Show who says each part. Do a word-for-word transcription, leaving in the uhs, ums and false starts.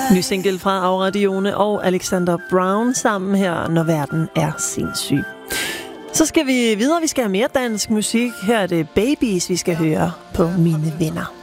Speaker 1: Ny single fra Aura Dione og Alexander Brown sammen her, Når verden er sindssyg. Så skal vi videre, vi skal have mere dansk musik. Her er det Babies, vi skal høre på Mine Venner.